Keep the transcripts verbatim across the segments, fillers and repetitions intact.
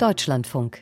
Deutschlandfunk.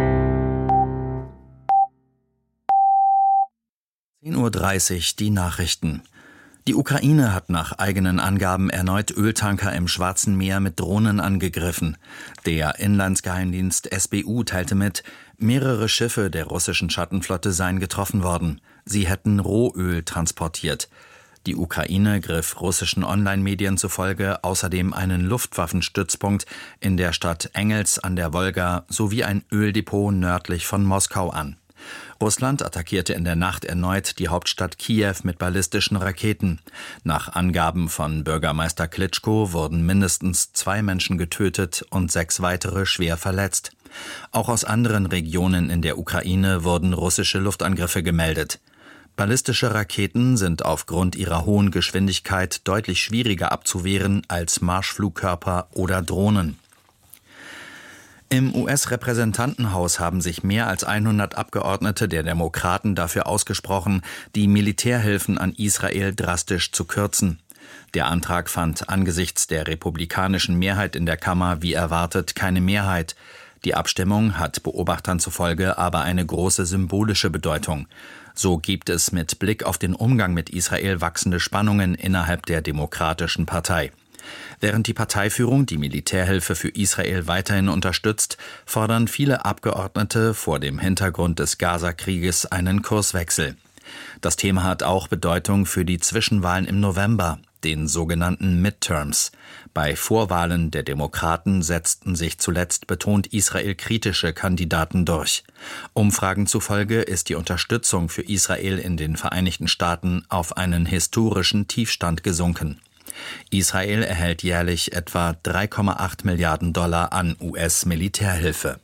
zehn Uhr dreißig, die Nachrichten. Die Ukraine hat nach eigenen Angaben erneut Öltanker im Schwarzen Meer mit Drohnen angegriffen. Der Inlandsgeheimdienst S B U teilte mit, mehrere Schiffe der russischen Schattenflotte seien getroffen worden. Sie hätten Rohöl transportiert. Die Ukraine griff russischen Online-Medien zufolge außerdem einen Luftwaffenstützpunkt in der Stadt Engels an der Wolga sowie ein Öldepot nördlich von Moskau an. Russland attackierte in der Nacht erneut die Hauptstadt Kiew mit ballistischen Raketen. Nach Angaben von Bürgermeister Klitschko wurden mindestens zwei Menschen getötet und sechs weitere schwer verletzt. Auch aus anderen Regionen in der Ukraine wurden russische Luftangriffe gemeldet. Ballistische Raketen sind aufgrund ihrer hohen Geschwindigkeit deutlich schwieriger abzuwehren als Marschflugkörper oder Drohnen. Im U S-Repräsentantenhaus haben sich mehr als hundert Abgeordnete der Demokraten dafür ausgesprochen, die Militärhilfen an Israel drastisch zu kürzen. Der Antrag fand angesichts der republikanischen Mehrheit in der Kammer wie erwartet keine Mehrheit. Die Abstimmung hat Beobachtern zufolge aber eine große symbolische Bedeutung. So gibt es mit Blick auf den Umgang mit Israel wachsende Spannungen innerhalb der Demokratischen Partei. Während die Parteiführung die Militärhilfe für Israel weiterhin unterstützt, fordern viele Abgeordnete vor dem Hintergrund des Gaza-Krieges einen Kurswechsel. Das Thema hat auch Bedeutung für die Zwischenwahlen im November, den sogenannten Midterms. Bei Vorwahlen der Demokraten setzten sich zuletzt betont israelkritische Kandidaten durch. Umfragen zufolge ist die Unterstützung für Israel in den Vereinigten Staaten auf einen historischen Tiefstand gesunken. Israel erhält jährlich etwa drei Komma acht Milliarden Dollar an U S-Militärhilfe.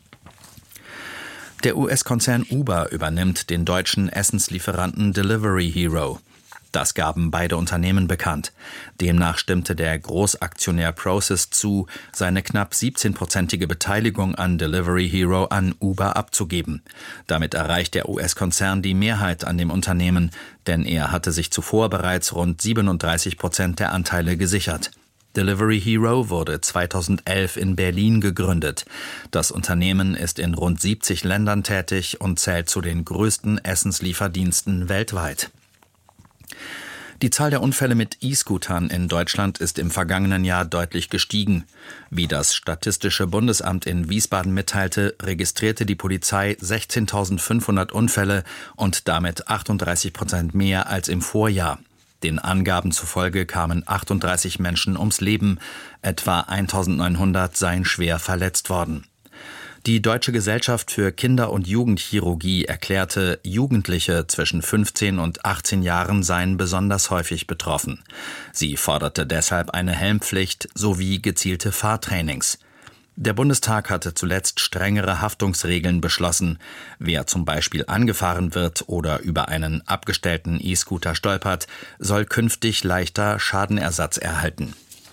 Der U S-Konzern Uber übernimmt den deutschen Essenslieferanten Delivery Hero. Das gaben beide Unternehmen bekannt. Demnach stimmte der Großaktionär Prosus zu, seine knapp siebzehnprozentige Beteiligung an Delivery Hero an Uber abzugeben. Damit erreicht der U S-Konzern die Mehrheit an dem Unternehmen, denn er hatte sich zuvor bereits rund siebenunddreißig Prozent der Anteile gesichert. Delivery Hero wurde zweitausendelf in Berlin gegründet. Das Unternehmen ist in rund siebzig Ländern tätig und zählt zu den größten Essenslieferdiensten weltweit. Die Zahl der Unfälle mit E-Scootern in Deutschland ist im vergangenen Jahr deutlich gestiegen. Wie das Statistische Bundesamt in Wiesbaden mitteilte, registrierte die Polizei sechzehntausendfünfhundert Unfälle und damit achtunddreißig Prozent mehr als im Vorjahr. Den Angaben zufolge kamen achtunddreißig Menschen ums Leben, etwa eintausendneunhundert seien schwer verletzt worden. Die Deutsche Gesellschaft für Kinder- und Jugendchirurgie erklärte, Jugendliche zwischen fünfzehn und achtzehn Jahren seien besonders häufig betroffen. Sie forderte deshalb eine Helmpflicht sowie gezielte Fahrtrainings. Der Bundestag hatte zuletzt strengere Haftungsregeln beschlossen. Wer zum Beispiel angefahren wird oder über einen abgestellten E-Scooter stolpert, soll künftig leichter Schadenersatz erhalten.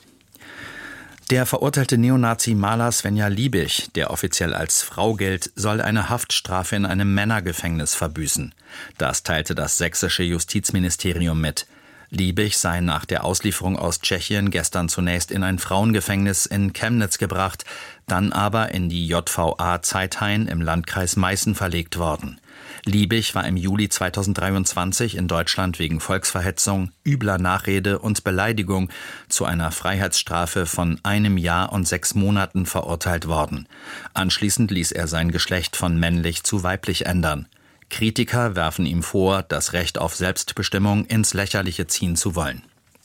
Der verurteilte Neonazi Maler Svenja Liebig, der offiziell als Frau gilt, soll eine Haftstrafe in einem Männergefängnis verbüßen. Das teilte das sächsische Justizministerium mit. Liebig sei nach der Auslieferung aus Tschechien gestern zunächst in ein Frauengefängnis in Chemnitz gebracht, dann aber in die J V A Zeithain im Landkreis Meißen verlegt worden. Liebig war im Juli zweitausenddreiundzwanzig in Deutschland wegen Volksverhetzung, übler Nachrede und Beleidigung zu einer Freiheitsstrafe von einem Jahr und sechs Monaten verurteilt worden. Anschließend ließ er sein Geschlecht von männlich zu weiblich ändern. Kritiker werfen ihm vor, das Recht auf Selbstbestimmung ins Lächerliche ziehen zu wollen.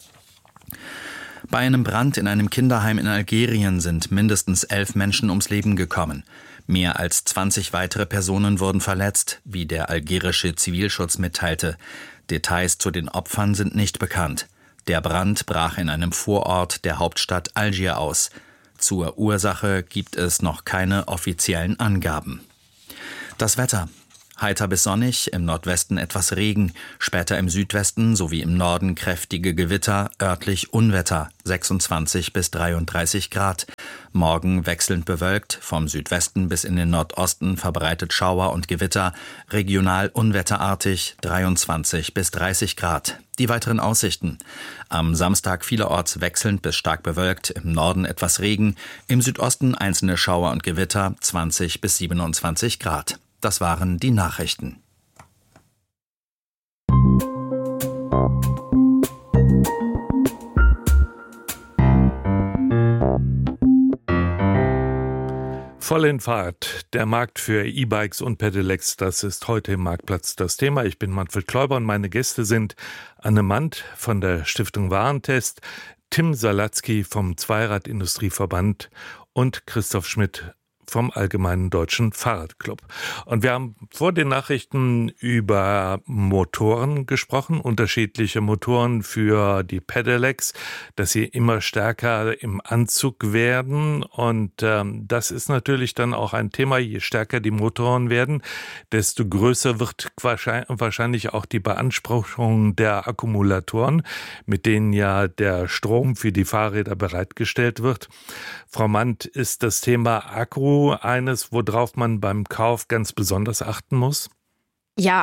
Bei einem Brand in einem Kinderheim in Algerien sind mindestens elf Menschen ums Leben gekommen. Mehr als zwanzig weitere Personen wurden verletzt, wie der algerische Zivilschutz mitteilte. Details zu den Opfern sind nicht bekannt. Der Brand brach in einem Vorort der Hauptstadt Algier aus. Zur Ursache gibt es noch keine offiziellen Angaben. Das Wetter. Heiter bis sonnig, im Nordwesten etwas Regen, später im Südwesten sowie im Norden kräftige Gewitter, örtlich Unwetter, sechsundzwanzig bis dreiunddreißig Grad. Morgen wechselnd bewölkt, vom Südwesten bis in den Nordosten verbreitet Schauer und Gewitter, regional unwetterartig, dreiundzwanzig bis dreißig Grad. Die weiteren Aussichten: Am Samstag vielerorts wechselnd bis stark bewölkt, im Norden etwas Regen, im Südosten einzelne Schauer und Gewitter, zwanzig bis siebenundzwanzig Grad. Das waren die Nachrichten. Voll in Fahrt. Der Markt für E-Bikes und Pedelecs, das ist heute im Marktplatz das Thema. Ich bin Manfred Kläuber und meine Gäste sind Anne Mandt von der Stiftung Warentest, Tim Salatzky vom Zweirad-Industrieverband und Christoph Schmidt vom Allgemeinen Deutschen Fahrradclub. Und wir haben vor den Nachrichten über Motoren gesprochen, unterschiedliche Motoren für die Pedelecs, dass sie immer stärker im Anzug werden. Und ähm, das ist natürlich dann auch ein Thema, je stärker die Motoren werden, desto größer wird wahrscheinlich auch die Beanspruchung der Akkumulatoren, mit denen ja der Strom für die Fahrräder bereitgestellt wird. Frau Mandt, ist das Thema Akku eines, worauf man beim Kauf ganz besonders achten muss? Ja,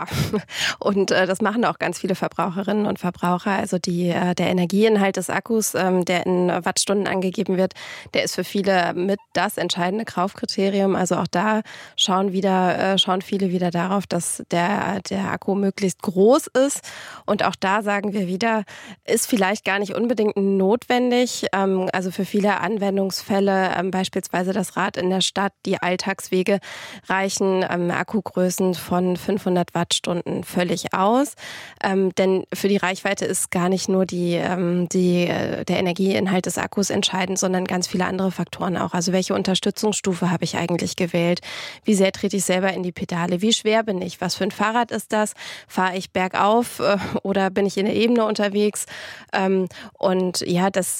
und äh, das machen auch ganz viele Verbraucherinnen und Verbraucher. Also die, äh, der Energieinhalt des Akkus, ähm, der in Wattstunden angegeben wird, der ist für viele mit das entscheidende Kaufkriterium. Also auch da schauen wieder, äh, schauen viele wieder darauf, dass der, der Akku möglichst groß ist. Und auch da sagen wir wieder, ist vielleicht gar nicht unbedingt notwendig. Ähm, also für viele Anwendungsfälle, ähm, beispielsweise das Rad in der Stadt, die Alltagswege, reichen ähm, Akkugrößen von fünfhundert Wattstunden völlig aus. Ähm, denn für die Reichweite ist gar nicht nur die, ähm, die, äh, der Energieinhalt des Akkus entscheidend, sondern ganz viele andere Faktoren auch. Also welche Unterstützungsstufe habe ich eigentlich gewählt? Wie sehr trete ich selber in die Pedale? Wie schwer bin ich? Was für ein Fahrrad ist das? Fahre ich bergauf äh, oder bin ich in der Ebene unterwegs? Ähm, und ja, das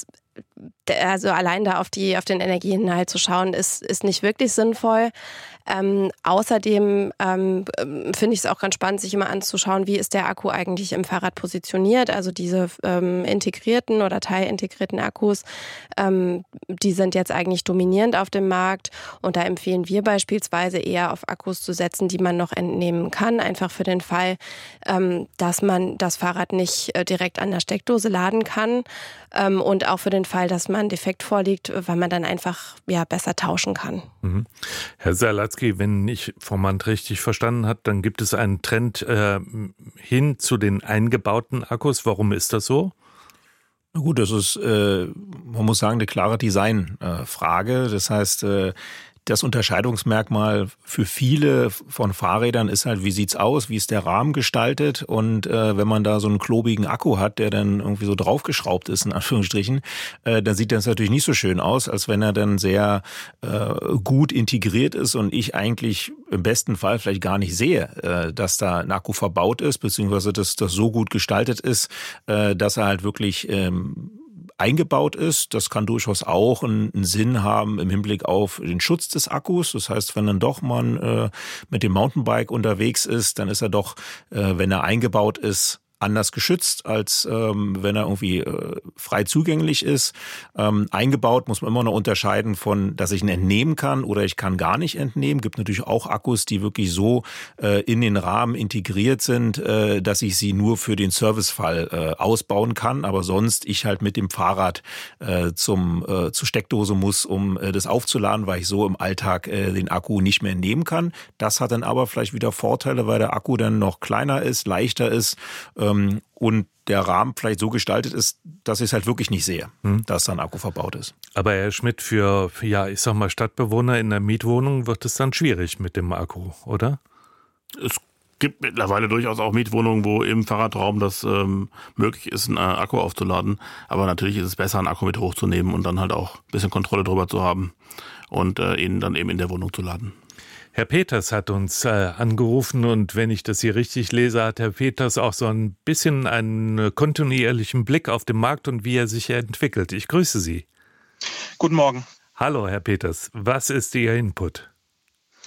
also allein da auf die auf den Energieinhalt zu schauen, ist ist nicht wirklich sinnvoll. Ähm, außerdem ähm, finde ich es auch ganz spannend, sich immer anzuschauen, wie ist der Akku eigentlich im Fahrrad positioniert. Also diese ähm, integrierten oder teilintegrierten Akkus, ähm, die sind jetzt eigentlich dominierend auf dem Markt. Und da empfehlen wir beispielsweise eher auf Akkus zu setzen, die man noch entnehmen kann. Einfach für den Fall, ähm, dass man das Fahrrad nicht äh, direkt an der Steckdose laden kann. Ähm, und auch für den Fall, dass man Defekt vorliegt, weil man dann einfach ja besser tauschen kann. Mhm. Herr Salatzky, wenn ich Frau Mandt richtig verstanden habe, dann gibt es einen Trend äh, hin zu den eingebauten Akkus. Warum ist das so? Na gut, das ist, äh, man muss sagen, eine klare Designfrage. Äh, das heißt, äh, das Unterscheidungsmerkmal für viele von Fahrrädern ist halt, wie sieht's aus, wie ist der Rahmen gestaltet, und äh, wenn man da so einen klobigen Akku hat, der dann irgendwie so draufgeschraubt ist, in Anführungsstrichen, äh, dann sieht das natürlich nicht so schön aus, als wenn er dann sehr äh, gut integriert ist und ich eigentlich im besten Fall vielleicht gar nicht sehe, äh, dass da ein Akku verbaut ist, beziehungsweise dass das so gut gestaltet ist, äh, dass er halt wirklich ähm, eingebaut ist. Das kann durchaus auch einen, einen Sinn haben im Hinblick auf den Schutz des Akkus. Das heißt, wenn dann doch man äh, mit dem Mountainbike unterwegs ist, dann ist er doch, äh, wenn er eingebaut ist, anders geschützt, als ähm, wenn er irgendwie äh, frei zugänglich ist. Ähm, eingebaut muss man immer noch unterscheiden von, dass ich ihn entnehmen kann oder ich kann gar nicht entnehmen. Gibt natürlich auch Akkus, die wirklich so äh, in den Rahmen integriert sind, äh, dass ich sie nur für den Servicefall äh, ausbauen kann, aber sonst ich halt mit dem Fahrrad äh, zum äh, zur Steckdose muss, um äh, das aufzuladen, weil ich so im Alltag äh, den Akku nicht mehr entnehmen kann. Das hat dann aber vielleicht wieder Vorteile, weil der Akku dann noch kleiner ist, leichter ist, äh, und der Rahmen vielleicht so gestaltet ist, dass ich es halt wirklich nicht sehe, hm. dass da ein Akku verbaut ist. Aber Herr Schmidt, für, ja, ich sag mal, Stadtbewohner in der Mietwohnung wird es dann schwierig mit dem Akku, oder? Es gibt mittlerweile durchaus auch Mietwohnungen, wo im Fahrradraum das ähm, möglich ist, einen Akku aufzuladen. Aber natürlich ist es besser, einen Akku mit hochzunehmen und dann halt auch ein bisschen Kontrolle drüber zu haben und äh, ihn dann eben in der Wohnung zu laden. Herr Peters hat uns äh, angerufen, und wenn ich das hier richtig lese, hat Herr Peters auch so ein bisschen einen kontinuierlichen Blick auf den Markt und wie er sich entwickelt. Ich grüße Sie. Guten Morgen. Hallo, Herr Peters. Was ist Ihr Input?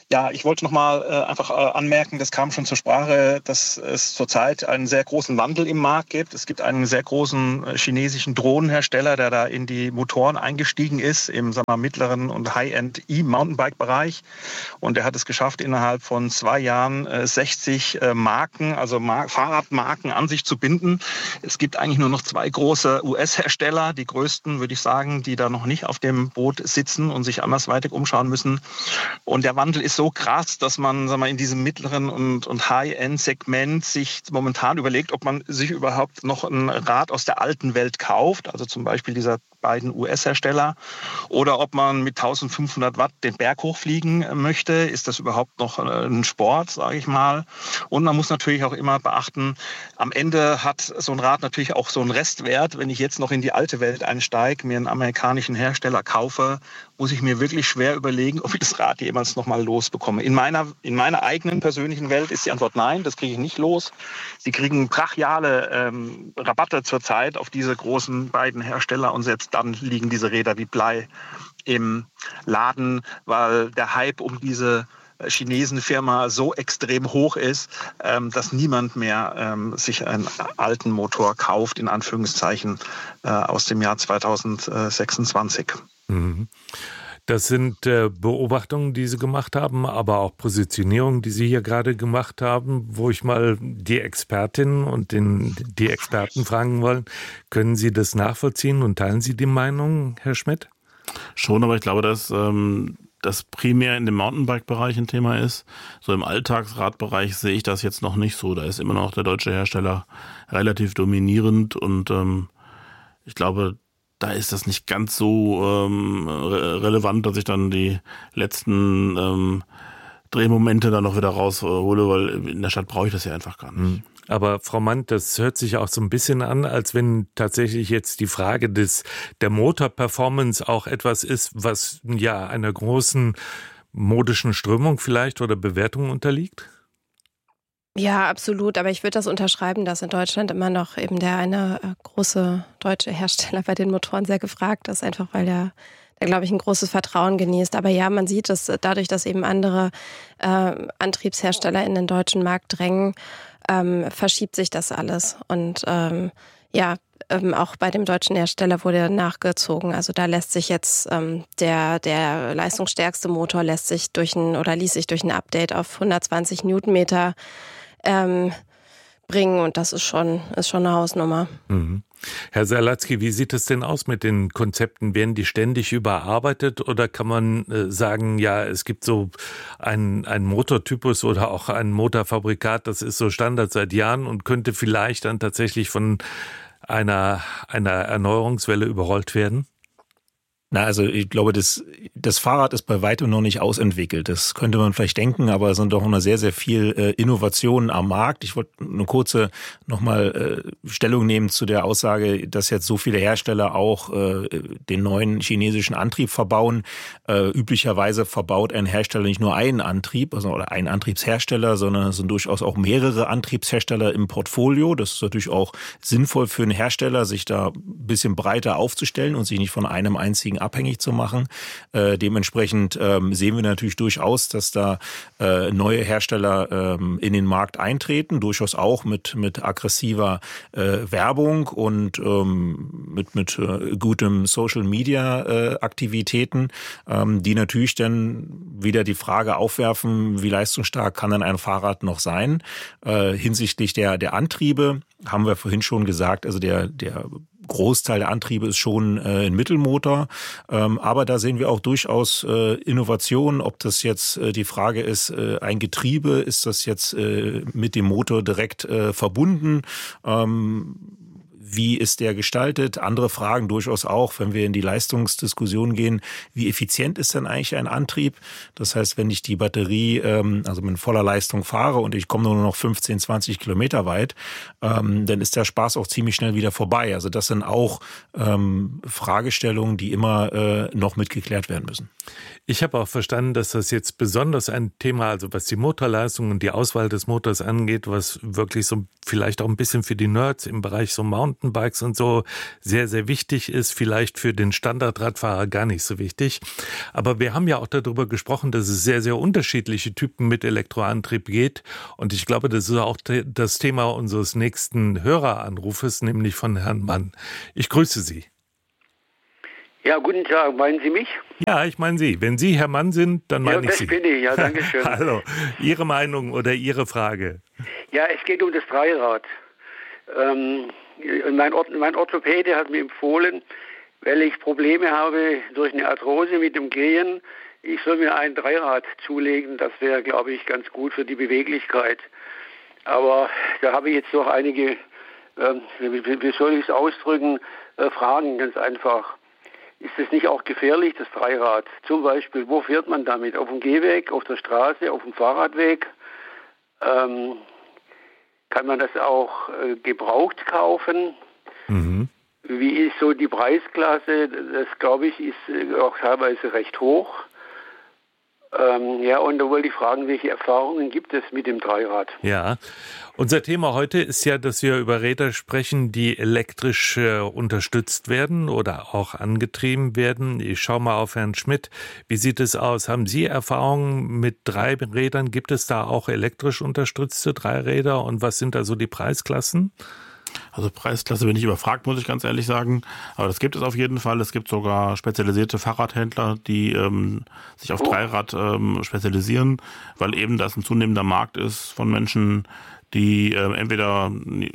Ja, ich wollte noch mal äh, einfach äh, anmerken, das kam schon zur Sprache, dass es zurzeit einen sehr großen Wandel im Markt gibt. Es gibt einen sehr großen äh, chinesischen Drohnenhersteller, der da in die Motoren eingestiegen ist, im sagen wir, mittleren und High-End E-Mountainbike-Bereich. Und er hat es geschafft, innerhalb von zwei Jahren äh, sechzig äh, Marken, also Mar- Fahrradmarken an sich zu binden. Es gibt eigentlich nur noch zwei große U S-Hersteller, die größten, würde ich sagen, die da noch nicht auf dem Boot sitzen und sich andersweitig umschauen müssen. Und der Wandel ist so krass, dass man sagen wir, in diesem mittleren und, und High-End-Segment sich momentan überlegt, ob man sich überhaupt noch ein Rad aus der alten Welt kauft, also zum Beispiel dieser beiden U S-Hersteller, oder ob man mit eintausendfünfhundert Watt den Berg hochfliegen möchte. Ist das überhaupt noch ein Sport, sage ich mal? Und man muss natürlich auch immer beachten, am Ende hat so ein Rad natürlich auch so einen Restwert. Wenn ich jetzt noch in die alte Welt einsteige, mir einen amerikanischen Hersteller kaufe, muss ich mir wirklich schwer überlegen, ob ich das Rad jemals noch mal losbekomme. In meiner, in meiner eigenen persönlichen Welt ist die Antwort nein, das kriege ich nicht los. Sie kriegen brachiale ähm, Rabatte zurzeit auf diese großen beiden Hersteller und selbst dann liegen diese Räder wie Blei im Laden, weil der Hype um diese Chinesenfirma so extrem hoch ist, ähm, dass niemand mehr ähm, sich einen alten Motor kauft, in Anführungszeichen, äh, aus dem Jahr zweitausendsechsundzwanzig. Mhm. Das sind äh, Beobachtungen, die Sie gemacht haben, aber auch Positionierungen, die Sie hier gerade gemacht haben, wo ich mal die Expertin und den, die Experten fragen wollen. Können Sie das nachvollziehen und teilen Sie die Meinung, Herr Schmidt? Schon, aber ich glaube, dass ähm, das primär in dem Mountainbike-Bereich ein Thema ist. So im Alltagsradbereich sehe ich das jetzt noch nicht so. Da ist immer noch der deutsche Hersteller relativ dominierend und ähm, ich glaube, da ist das nicht ganz so ähm, re- relevant, dass ich dann die letzten ähm, Drehmomente dann noch wieder raushole, weil in der Stadt brauche ich das ja einfach gar nicht. Aber Frau Mann, das hört sich auch so ein bisschen an, als wenn tatsächlich jetzt die Frage des der Motorperformance auch etwas ist, was ja einer großen modischen Strömung vielleicht oder Bewertung unterliegt? Ja, absolut. Aber ich würde das unterschreiben, dass in Deutschland immer noch eben der eine äh, große deutsche Hersteller bei den Motoren sehr gefragt ist, einfach weil er, der, glaube ich, ein großes Vertrauen genießt. Aber ja, man sieht, dass dadurch, dass eben andere äh, Antriebshersteller in den deutschen Markt drängen, ähm, verschiebt sich das alles. Und ähm, ja, ähm, auch bei dem deutschen Hersteller wurde nachgezogen. Also da lässt sich jetzt ähm, der der leistungsstärkste Motor lässt sich durch ein oder ließ sich durch ein Update auf hundertzwanzig Newtonmeter ähm, bringen und das ist schon ist schon eine Hausnummer. Mhm. Herr Sierlatzky, wie sieht es denn aus mit den Konzepten? Werden die ständig überarbeitet oder kann man äh, sagen, ja, es gibt so einen, einen Motortypus oder auch ein Motorfabrikat, das ist so Standard seit Jahren und könnte vielleicht dann tatsächlich von einer, einer Erneuerungswelle überrollt werden? Na, also ich glaube, das, das Fahrrad ist bei weitem noch nicht ausentwickelt. Das könnte man vielleicht denken, aber es sind doch noch sehr, sehr viel äh, Innovationen am Markt. Ich wollte eine kurze nochmal äh, Stellung nehmen zu der Aussage, dass jetzt so viele Hersteller auch äh, den neuen chinesischen Antrieb verbauen. Äh, üblicherweise verbaut ein Hersteller nicht nur einen Antrieb, also oder einen Antriebshersteller, sondern es sind durchaus auch mehrere Antriebshersteller im Portfolio. Das ist natürlich auch sinnvoll für einen Hersteller, sich da ein bisschen breiter aufzustellen und sich nicht von einem einzigen abhängig zu machen. Äh, dementsprechend ähm, sehen wir natürlich durchaus, dass da äh, neue Hersteller ähm, in den Markt eintreten, durchaus auch mit mit aggressiver äh, Werbung und ähm, mit mit äh, gutem Social Media äh, Aktivitäten, ähm, die natürlich dann wieder die Frage aufwerfen, wie leistungsstark kann denn ein Fahrrad noch sein? Äh, hinsichtlich der der Antriebe haben wir vorhin schon gesagt, also der der Großteil der Antriebe ist schon äh, ein Mittelmotor, ähm, aber da sehen wir auch durchaus äh, Innovationen, ob das jetzt äh, die Frage ist, äh, ein Getriebe, ist das jetzt äh, mit dem Motor direkt äh, verbunden, ähm, wie ist der gestaltet? Andere Fragen durchaus auch, wenn wir in die Leistungsdiskussion gehen, wie effizient ist denn eigentlich ein Antrieb? Das heißt, wenn ich die Batterie, ähm, also mit voller Leistung fahre und ich komme nur noch fünfzehn, zwanzig Kilometer weit, ähm, dann ist der Spaß auch ziemlich schnell wieder vorbei. Also das sind auch ähm, Fragestellungen, die immer äh, noch mitgeklärt werden müssen. Ich habe auch verstanden, dass das jetzt besonders ein Thema, also was die Motorleistung und die Auswahl des Motors angeht, was wirklich so vielleicht auch ein bisschen für die Nerds im Bereich so Mountain Mountainbikes und so sehr, sehr wichtig ist, vielleicht für den Standardradfahrer gar nicht so wichtig. Aber wir haben ja auch darüber gesprochen, dass es sehr, sehr unterschiedliche Typen mit Elektroantrieb geht. Und ich glaube, das ist auch das Thema unseres nächsten Höreranrufes, nämlich von Herrn Mann. Ich grüße Sie. Ja, guten Tag. Meinen Sie mich? Ja, ich meine Sie. Wenn Sie Herr Mann sind, dann meine ja, ich Sie. Ja, das bin ich. Ja, danke schön. Hallo. Ihre Meinung oder Ihre Frage? Ja, es geht um das Dreirad. Ähm, mein, Or- mein Orthopäde hat mir empfohlen, weil ich Probleme habe durch eine Arthrose mit dem Gehen, ich soll mir ein Dreirad zulegen. Das wäre, glaube ich, ganz gut für die Beweglichkeit. Aber da habe ich jetzt noch einige, ähm, wie, wie soll ich es ausdrücken, äh, Fragen, ganz einfach. Ist es nicht auch gefährlich, das Dreirad? Zum Beispiel, wo fährt man damit? Auf dem Gehweg, auf der Straße, auf dem Fahrradweg? Ähm, kann man das auch äh, gebraucht kaufen? Mhm. Wie ist so die Preisklasse? Das, glaube ich, ist äh, auch teilweise recht hoch. Ähm, ja, und da wollte ich fragen, welche Erfahrungen gibt es mit dem Dreirad? Ja, unser Thema heute ist ja, dass wir über Räder sprechen, die elektrisch äh, unterstützt werden oder auch angetrieben werden. Ich schaue mal auf Herrn Schmidt. Wie sieht es aus? Haben Sie Erfahrungen mit drei Rädern? Gibt es da auch elektrisch unterstützte Dreiräder? Und was sind da so die Preisklassen? Also Preisklasse bin ich überfragt, muss ich ganz ehrlich sagen. Aber das gibt es auf jeden Fall. Es gibt sogar spezialisierte Fahrradhändler, die ähm, sich auf Dreirad ähm, spezialisieren, weil eben das ein zunehmender Markt ist von Menschen, die äh, entweder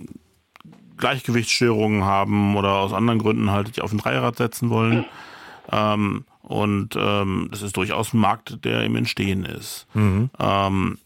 Gleichgewichtsstörungen haben oder aus anderen Gründen halt sich auf ein Dreirad setzen wollen. Ähm, und ähm, das ist durchaus ein Markt, der im Entstehen ist. Mhm. Ähm,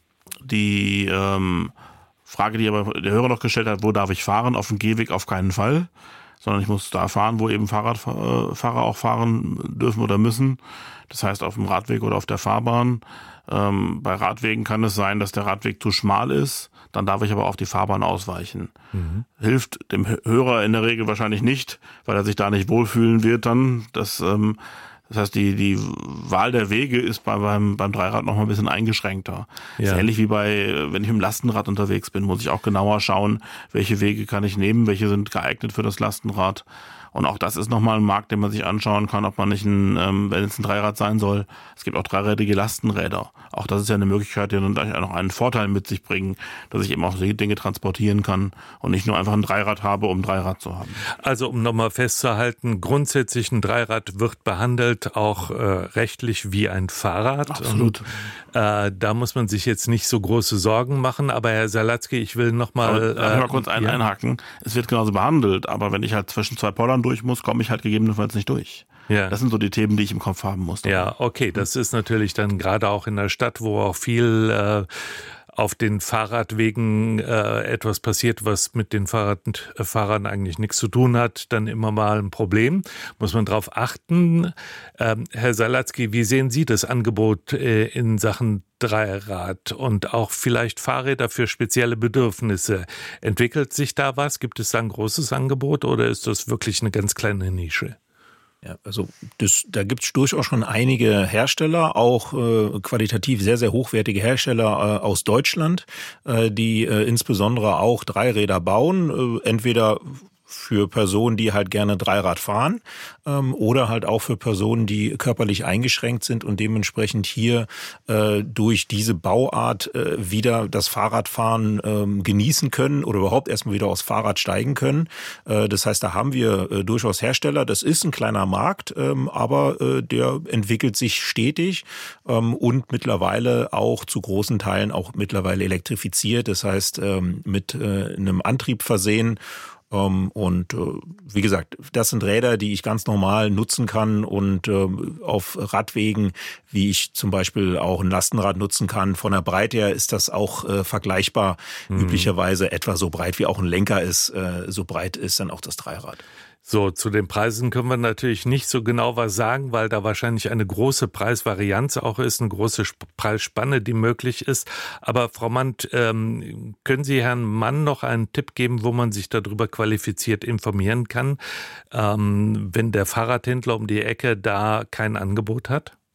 die ähm, Frage, die aber der Hörer noch gestellt hat, wo darf ich fahren? Auf dem Gehweg auf keinen Fall, sondern ich muss da fahren, wo eben Fahrradfahrer auch fahren dürfen oder müssen. Das heißt auf dem Radweg oder auf der Fahrbahn. Ähm, bei Radwegen kann es sein, dass der Radweg zu schmal ist. Dann darf ich aber auf die Fahrbahn ausweichen. Mhm. Hilft dem Hörer in der Regel wahrscheinlich nicht, weil er sich da nicht wohlfühlen wird dann. Das ähm, Das heißt, die, die Wahl der Wege ist bei, beim, beim Dreirad noch mal ein bisschen eingeschränkter. Ja. Das ist ähnlich wie bei, wenn ich mit dem Lastenrad unterwegs bin, muss ich auch genauer schauen, welche Wege kann ich nehmen, welche sind geeignet für das Lastenrad. Und auch das ist nochmal ein Markt, den man sich anschauen kann, ob man nicht ein, ähm, wenn es ein Dreirad sein soll, es gibt auch dreirädige Lastenräder. Auch das ist ja eine Möglichkeit, die dann gleich auch noch einen Vorteil mit sich bringen, dass ich eben auch Dinge transportieren kann und nicht nur einfach ein Dreirad habe, um ein Dreirad zu haben. Also um nochmal festzuhalten, grundsätzlich ein Dreirad wird behandelt, auch äh, rechtlich wie ein Fahrrad. Absolut. Und, äh, da muss man sich jetzt nicht so große Sorgen machen. Aber Herr Salatzky, ich will nochmal... Darf ich mal kurz ein, ja. einhaken? Es wird genauso behandelt, aber wenn ich halt zwischen zwei Pollern durch muss, komme ich halt gegebenenfalls nicht durch. Ja. Das sind so die Themen, die ich im Kopf haben muss. Ja, okay, das ist natürlich dann gerade auch in der Stadt, wo auch viel äh, auf den Fahrradwegen äh, etwas passiert, was mit den Fahrrad, äh, Fahrern eigentlich nichts zu tun hat, dann immer mal ein Problem. Muss man darauf achten. Ähm, Herr Salatzky, wie sehen Sie das Angebot äh, in Sachen Dreirad und auch vielleicht Fahrräder für spezielle Bedürfnisse? Entwickelt sich da was? Gibt es da ein großes Angebot oder ist das wirklich eine ganz kleine Nische? Ja, also das, da gibt es durchaus schon einige Hersteller, auch äh, qualitativ sehr, sehr hochwertige Hersteller äh, aus Deutschland, äh, die äh, insbesondere auch Dreiräder bauen, äh, entweder für Personen, die halt gerne Dreirad fahren, ähm, oder halt auch für Personen, die körperlich eingeschränkt sind und dementsprechend hier äh, durch diese Bauart äh, wieder das Fahrradfahren ähm, genießen können oder überhaupt erstmal wieder aufs Fahrrad steigen können. Äh, das heißt, da haben wir äh, durchaus Hersteller. Das ist ein kleiner Markt, ähm, aber äh, der entwickelt sich stetig ähm, und mittlerweile auch zu großen Teilen auch mittlerweile elektrifiziert. Das heißt, ähm, mit äh, einem Antrieb versehen. Um, und uh, wie gesagt, das sind Räder, die ich ganz normal nutzen kann und uh, auf Radwegen, wie ich zum Beispiel auch ein Lastenrad nutzen kann. Von der Breite her ist das auch uh, vergleichbar. Mhm. Üblicherweise etwa so breit wie auch ein Lenker ist, uh, so breit ist dann auch das Dreirad. So, zu den Preisen können wir natürlich nicht so genau was sagen, weil da wahrscheinlich eine große Preisvarianz auch ist, eine große Preisspanne, die möglich ist. Aber Frau Mandt, ähm, können Sie Herrn Mann noch einen Tipp geben, wo man sich darüber qualifiziert informieren kann, ähm, wenn der Fahrradhändler um die Ecke da kein Angebot hat?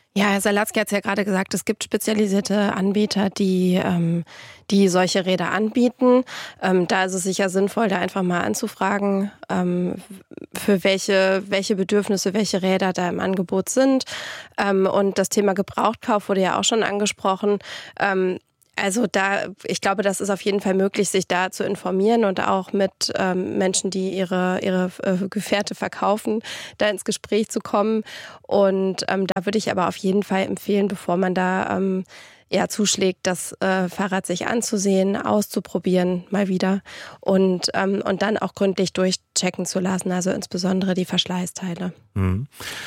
Ja, Herr Salatzky hat es ja gerade gesagt, es gibt spezialisierte Anbieter, die, ähm, die solche Räder anbieten. Ähm, da ist es sicher sinnvoll, da einfach mal anzufragen, ähm, für welche, welche Bedürfnisse, welche Räder da im Angebot sind. Ähm, und das Thema Gebrauchtkauf wurde ja auch schon angesprochen. Ähm, Also da, ich glaube, das ist auf jeden Fall möglich, sich da zu informieren und auch mit ähm, Menschen, die ihre ihre äh, Gefährte verkaufen, da ins Gespräch zu kommen. Und ähm, da würde ich aber auf jeden Fall empfehlen, bevor man da ähm, ja zuschlägt, das äh, Fahrrad sich anzusehen, auszuprobieren mal wieder und ähm, und dann auch gründlich durchchecken zu lassen, also insbesondere die Verschleißteile. Mhm.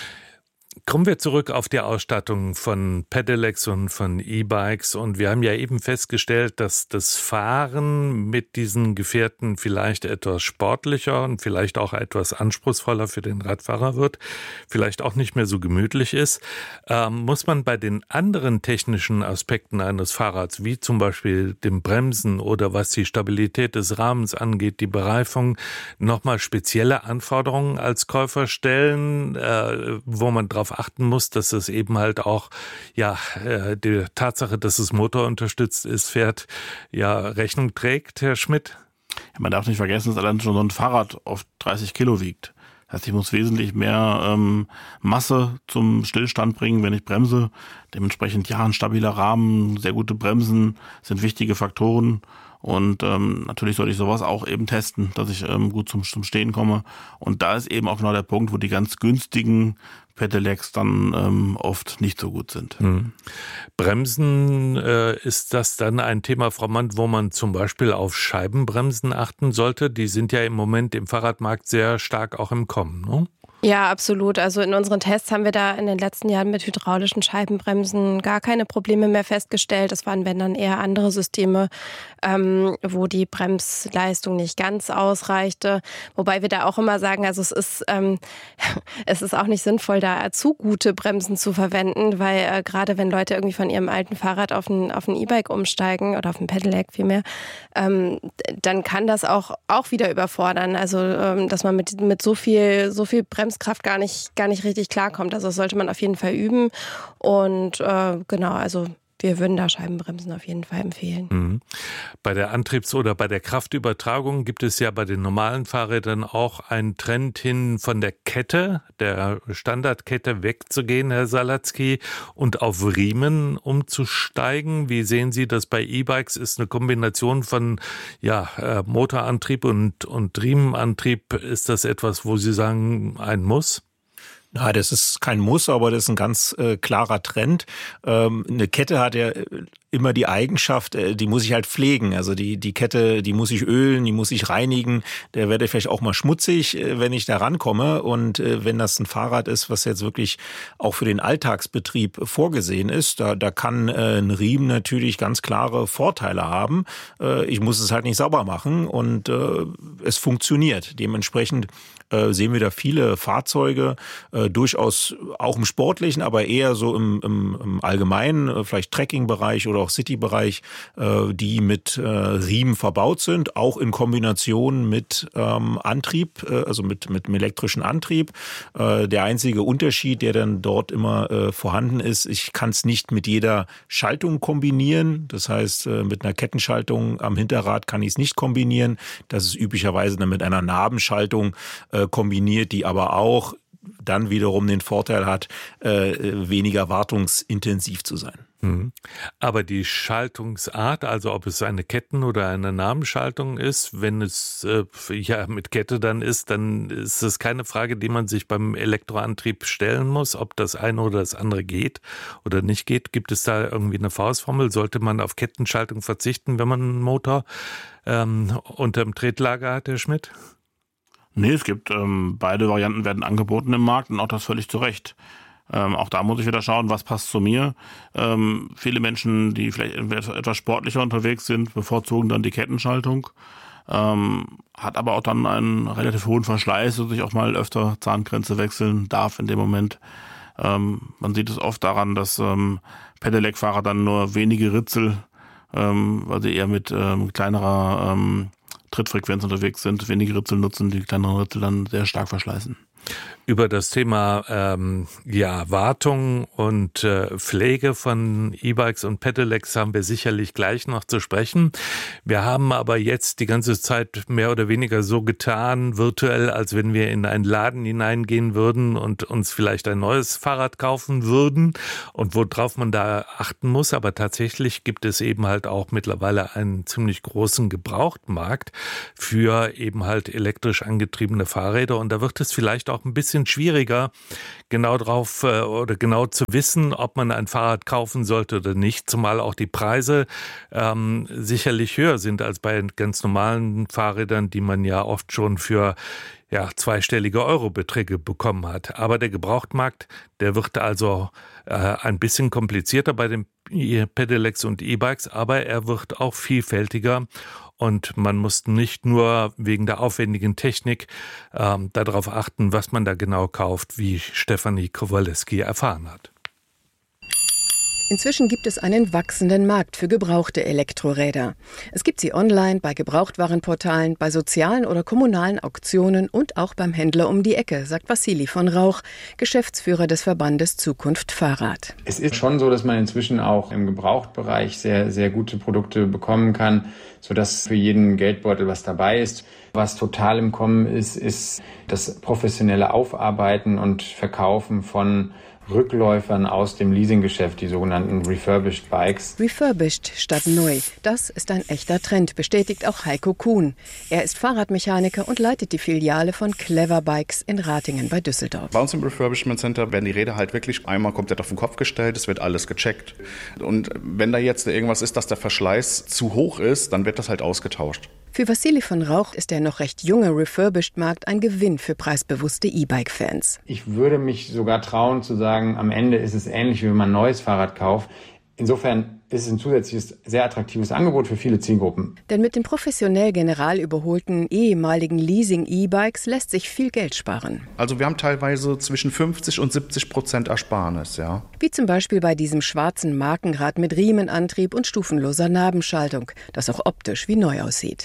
Kommen wir zurück auf die Ausstattung von Pedelecs und von E-Bikes. Und wir haben ja eben festgestellt, dass das Fahren mit diesen Gefährten vielleicht etwas sportlicher und vielleicht auch etwas anspruchsvoller für den Radfahrer wird, vielleicht auch nicht mehr so gemütlich ist. Ähm, muss man bei den anderen technischen Aspekten eines Fahrrads, wie zum Beispiel dem Bremsen oder was die Stabilität des Rahmens angeht, die Bereifung, nochmal spezielle Anforderungen als Käufer stellen, äh, wo man drauf achten muss, dass es eben halt auch, ja, die Tatsache, dass es motorunterstützt ist, fährt, ja, Rechnung trägt, Herr Schmidt? Ja, man darf nicht vergessen, dass allein schon so ein Fahrrad oft dreißig Kilo wiegt. Das heißt, ich muss wesentlich mehr ähm, Masse zum Stillstand bringen, wenn ich bremse. Dementsprechend, ja, ein stabiler Rahmen, sehr gute Bremsen sind wichtige Faktoren. Und ähm, natürlich sollte ich sowas auch eben testen, dass ich ähm, gut zum, zum Stehen komme. Und da ist eben auch genau der Punkt, wo die ganz günstigen Pedelecs dann ähm, oft nicht so gut sind. Hm. Bremsen, äh, ist das dann ein Thema, Frau Mandt, wo man zum Beispiel auf Scheibenbremsen achten sollte? Die sind ja im Moment im Fahrradmarkt sehr stark auch im Kommen, ne? Ja, absolut. Also in unseren Tests haben wir da in den letzten Jahren mit hydraulischen Scheibenbremsen gar keine Probleme mehr festgestellt. Das waren, wenn dann eher andere Systeme, ähm, wo die Bremsleistung nicht ganz ausreichte. Wobei wir da auch immer sagen, also es ist, ähm, es ist auch nicht sinnvoll, da zu gute Bremsen zu verwenden, weil äh, gerade wenn Leute irgendwie von ihrem alten Fahrrad auf ein, auf ein E-Bike umsteigen oder auf ein Pedelec vielmehr, ähm, dann kann das auch, auch wieder überfordern. Also, ähm, dass man mit, mit so viel, so viel Bremsen Kraft gar nicht, gar nicht richtig klarkommt. Also das sollte man auf jeden Fall üben. Und äh, genau, also wir würden da Scheibenbremsen auf jeden Fall empfehlen. Mhm. Bei der Antriebs- oder bei der Kraftübertragung gibt es ja bei den normalen Fahrrädern auch einen Trend hin von der Kette, der Standardkette wegzugehen, Herr Salatzky, und auf Riemen umzusteigen. Wie sehen Sie das bei E-Bikes? Ist eine Kombination von ja, Motorantrieb und, und Riemenantrieb, ist das etwas, wo Sie sagen, ein Muss? Na, das ist kein Muss, aber das ist ein ganz äh, klarer Trend. Ähm, eine Kette hat ja immer die Eigenschaft, äh, die muss ich halt pflegen. Also die die Kette, die muss ich ölen, die muss ich reinigen. Der werde vielleicht auch mal schmutzig, äh, wenn ich da rankomme. Und äh, wenn das ein Fahrrad ist, was jetzt wirklich auch für den Alltagsbetrieb vorgesehen ist, da da kann äh, ein Riemen natürlich ganz klare Vorteile haben. Äh, ich muss es halt nicht sauber machen und äh, es funktioniert. Dementsprechend äh, sehen wir da viele Fahrzeuge, äh, durchaus auch im Sportlichen, aber eher so im, im, im allgemeinen, äh, vielleicht Trekking-Bereich oder auch City-Bereich, äh, die mit äh, Riemen verbaut sind, auch in Kombination mit ähm, Antrieb, äh, also mit, mit einem elektrischen Antrieb. Äh, der einzige Unterschied, der dann dort immer äh, vorhanden ist, ich kann es nicht mit jeder Schaltung kombinieren. Das heißt, äh, mit einer Kettenschaltung am Hinterrad kann ich es nicht kombinieren. Das ist üblicherweise dann mit einer Nabenschaltung äh, kombiniert, die aber auch dann wiederum den Vorteil hat, äh, weniger wartungsintensiv zu sein. Mhm. Aber die Schaltungsart, also ob es eine Ketten- oder eine Nabenschaltung ist, wenn es äh, ja mit Kette dann ist, dann ist es keine Frage, die man sich beim Elektroantrieb stellen muss, ob das eine oder das andere geht oder nicht geht. Gibt es da irgendwie eine Faustformel? Sollte man auf Kettenschaltung verzichten, wenn man einen Motor ähm, unterm Tretlager hat, Herr Schmidt? Nee, es gibt, ähm, beide Varianten werden angeboten im Markt und auch das völlig zu Recht. Ähm, auch da muss ich wieder schauen, was passt zu mir. Ähm, viele Menschen, die vielleicht etwas sportlicher unterwegs sind, bevorzugen dann die Kettenschaltung. Ähm, hat aber auch dann einen relativ hohen Verschleiß, so sich auch mal öfter Zahngrenze wechseln darf in dem Moment. Ähm, man sieht es oft daran, dass ähm, Pedelec-Fahrer dann nur wenige Ritzel, ähm, weil sie eher mit ähm, kleinerer ähm, Trittfrequenz unterwegs sind, wenige Ritzel nutzen, die kleineren Ritzel dann sehr stark verschleißen. Über das Thema ähm, ja, Wartung und äh, Pflege von E-Bikes und Pedelecs haben wir sicherlich gleich noch zu sprechen. Wir haben aber jetzt die ganze Zeit mehr oder weniger so getan, virtuell, als wenn wir in einen Laden hineingehen würden und uns vielleicht ein neues Fahrrad kaufen würden und worauf man da achten muss. Aber tatsächlich gibt es eben halt auch mittlerweile einen ziemlich großen Gebrauchtmarkt für eben halt elektrisch angetriebene Fahrräder. Und da wird es vielleicht auch ein bisschen schwieriger, genau drauf äh, oder genau zu wissen, ob man ein Fahrrad kaufen sollte oder nicht, zumal auch die Preise ähm, sicherlich höher sind als bei ganz normalen Fahrrädern, die man ja oft schon für ja, zweistellige Eurobeträge bekommen hat. Aber der Gebrauchtmarkt, der wird also äh, ein bisschen komplizierter bei den Pedelecs und E-Bikes, aber er wird auch vielfältiger. Und man muss nicht nur wegen der aufwendigen Technik ähm, darauf achten, was man da genau kauft, wie Stefanie Kowaleski erfahren hat. Inzwischen gibt es einen wachsenden Markt für gebrauchte Elektroräder. Es gibt sie online, bei Gebrauchtwarenportalen, bei sozialen oder kommunalen Auktionen und auch beim Händler um die Ecke, sagt Wassili von Rauch, Geschäftsführer des Verbandes Zukunft Fahrrad. Es ist schon so, dass man inzwischen auch im Gebrauchtbereich sehr, sehr gute Produkte bekommen kann, sodass für jeden Geldbeutel was dabei ist. Was total im Kommen ist, ist das professionelle Aufarbeiten und Verkaufen von Rückläufern aus dem Leasinggeschäft, die sogenannten Refurbished Bikes. Refurbished statt neu, das ist ein echter Trend, bestätigt auch Heiko Kuhn. Er ist Fahrradmechaniker und leitet die Filiale von Clever Bikes in Ratingen bei Düsseldorf. Bei uns im Refurbishment Center werden die Räder halt wirklich einmal komplett auf den Kopf gestellt, es wird alles gecheckt. Und wenn da jetzt irgendwas ist, dass der Verschleiß zu hoch ist, dann wird das halt ausgetauscht. Für Wassili von Rauch ist der noch recht junge Refurbished-Markt ein Gewinn für preisbewusste E-Bike-Fans. Ich würde mich sogar trauen zu sagen, am Ende ist es ähnlich, wie wenn man ein neues Fahrrad kauft. Insofern ist es ein zusätzliches, sehr attraktives Angebot für viele Zielgruppen. Denn mit den professionell general überholten ehemaligen Leasing-E-Bikes lässt sich viel Geld sparen. Also wir haben teilweise zwischen fünfzig und siebzig Prozent Ersparnis, ja. Wie zum Beispiel bei diesem schwarzen Markenrad mit Riemenantrieb und stufenloser Nabenschaltung, das auch optisch wie neu aussieht.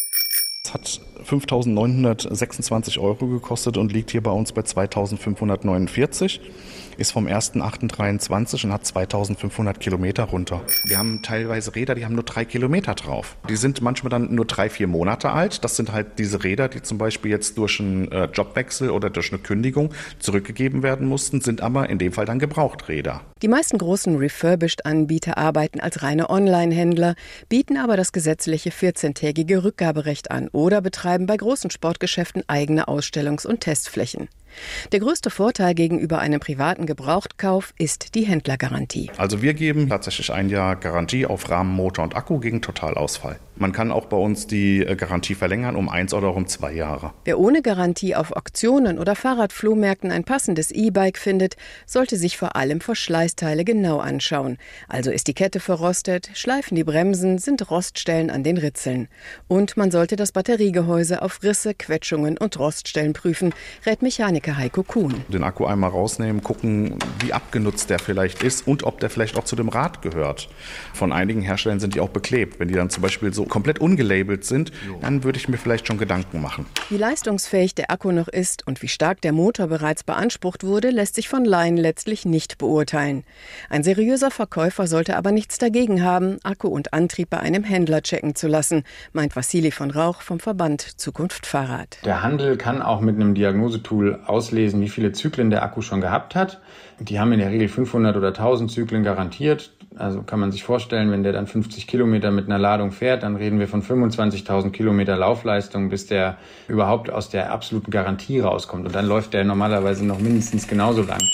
Es hat fünftausendneunhundertsechsundzwanzig Euro gekostet und liegt hier bei uns bei zweitausendfünfhundertneunundvierzig. Ist vom ersten achten dreiundzwanzig und hat zweitausendfünfhundert Kilometer runter. Wir haben teilweise Räder, die haben nur drei Kilometer drauf. Die sind manchmal dann nur drei, vier Monate alt. Das sind halt diese Räder, die zum Beispiel jetzt durch einen äh, Jobwechsel oder durch eine Kündigung zurückgegeben werden mussten, sind aber in dem Fall dann Gebrauchträder. Die meisten großen Refurbished-Anbieter arbeiten als reine Online-Händler, bieten aber das gesetzliche vierzehntägige Rückgaberecht an oder betreiben bei großen Sportgeschäften eigene Ausstellungs- und Testflächen. Der größte Vorteil gegenüber einem privaten Gebrauchtkauf ist die Händlergarantie. Also wir geben tatsächlich ein Jahr Garantie auf Rahmen, Motor und Akku gegen Totalausfall. Man kann auch bei uns die Garantie verlängern um eins oder um zwei Jahre. Wer ohne Garantie auf Auktionen oder Fahrradflohmärkten ein passendes E-Bike findet, sollte sich vor allem Verschleißteile genau anschauen. Also ist die Kette verrostet, schleifen die Bremsen, sind Roststellen an den Ritzeln. Und man sollte das Batteriegehäuse auf Risse, Quetschungen und Roststellen prüfen, rät Mechaniker Heiko Kuhn. Den Akku einmal rausnehmen, gucken, wie abgenutzt der vielleicht ist und ob der vielleicht auch zu dem Rad gehört. Von einigen Herstellern sind die auch beklebt. Wenn die dann zum Beispiel so komplett ungelabelt sind, dann würde ich mir vielleicht schon Gedanken machen. Wie leistungsfähig der Akku noch ist und wie stark der Motor bereits beansprucht wurde, lässt sich von Laien letztlich nicht beurteilen. Ein seriöser Verkäufer sollte aber nichts dagegen haben, Akku und Antrieb bei einem Händler checken zu lassen, meint Wassili von Rauch vom Verband Zukunft Fahrrad. Der Handel kann auch mit einem Diagnosetool auslesen, wie viele Zyklen der Akku schon gehabt hat. Die haben in der Regel fünfhundert oder tausend Zyklen garantiert. Also kann man sich vorstellen, wenn der dann fünfzig Kilometer mit einer Ladung fährt, dann reden wir von fünfundzwanzigtausend Kilometer Laufleistung, bis der überhaupt aus der absoluten Garantie rauskommt. Und dann läuft der normalerweise noch mindestens genauso lang.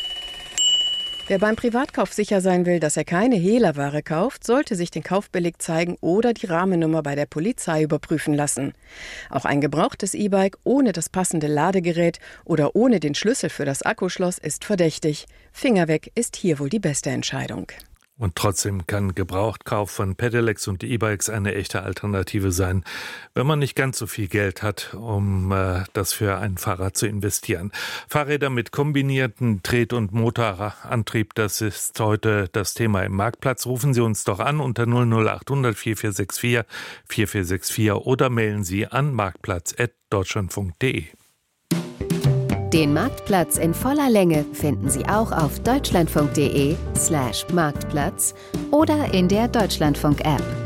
Wer beim Privatkauf sicher sein will, dass er keine Hehlerware kauft, sollte sich den Kaufbeleg zeigen oder die Rahmennummer bei der Polizei überprüfen lassen. Auch ein gebrauchtes E-Bike ohne das passende Ladegerät oder ohne den Schlüssel für das Akkuschloss ist verdächtig. Finger weg ist hier wohl die beste Entscheidung. Und trotzdem kann Gebrauchtkauf von Pedelecs und E-Bikes eine echte Alternative sein, wenn man nicht ganz so viel Geld hat, um äh, das für ein Fahrrad zu investieren. Fahrräder mit kombinierten Tret- und Motorantrieb, das ist heute das Thema im Marktplatz. Rufen Sie uns doch an unter null null acht hundert vier vier sechs vier vier vier sechs vier oder mailen Sie an marktplatz at deutschlandfunk punkt de. Den Marktplatz in voller Länge finden Sie auch auf deutschlandfunk punkt de slash Marktplatz oder in der Deutschlandfunk-App.